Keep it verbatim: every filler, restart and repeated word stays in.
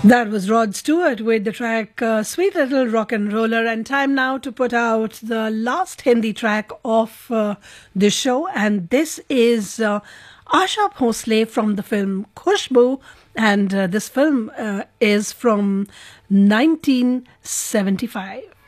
That was Rod Stewart with the track uh, Sweet Little Rock and Roller. And time now to put out the last Hindi track of uh, the show. And this is uh, Asha Bhosle from the film Khushbu. And uh, this film uh, is from nineteen seventy-five.